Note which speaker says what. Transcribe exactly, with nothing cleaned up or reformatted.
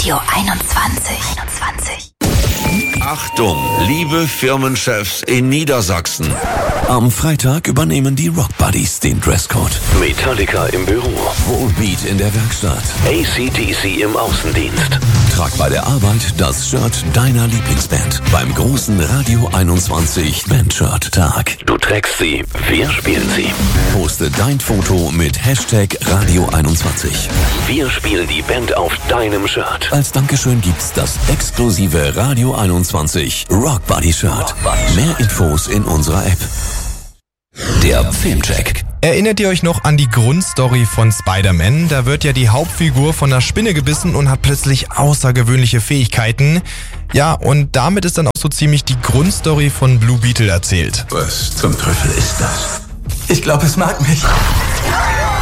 Speaker 1: Radio einundzwanzig. einundzwanzig.
Speaker 2: Achtung, liebe Firmenchefs in Niedersachsen.
Speaker 3: Am Freitag übernehmen die Rock Buddies den Dresscode.
Speaker 4: Metallica im Büro.
Speaker 3: Volbeat in der Werkstatt.
Speaker 4: A C D C im Außendienst.
Speaker 3: Trag bei der Arbeit das Shirt deiner Lieblingsband beim großen Radio einundzwanzig Bandshirt-Tag.
Speaker 4: Du trägst sie, wir spielen sie.
Speaker 3: Poste dein Foto mit Hashtag Radio einundzwanzig.
Speaker 4: Wir spielen die Band auf deinem Shirt.
Speaker 3: Als Dankeschön gibt's das exklusive Radio einundzwanzig Rock Buddy Shirt. Mehr Infos in unserer App. Der Filmcheck.
Speaker 5: Erinnert ihr euch noch an die Grundstory von Spider-Man? Da wird ja die Hauptfigur von einer Spinne gebissen und hat plötzlich außergewöhnliche Fähigkeiten. Ja, und damit ist dann auch so ziemlich die Grundstory von Blue Beetle erzählt.
Speaker 6: Was zum Teufel ist das? Ich glaube, es mag mich.